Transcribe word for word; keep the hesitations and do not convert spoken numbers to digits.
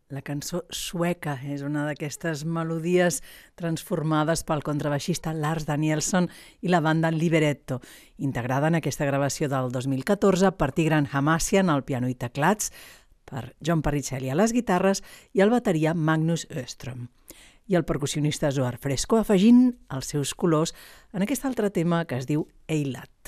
La cançó Sueca és una d'aquestes melodies transformades pel contrabaixista Lars Danielsson i la banda Liberetto, integrada en aquesta gravació del dos mil catorze per Tigran Hamasyan al piano i teclats, per John Parricelli a les guitarres i el bateria Magnus Öström. I el percussionista Zohar Fresco afegint els seus colors en aquest altre tema que es diu Eilat.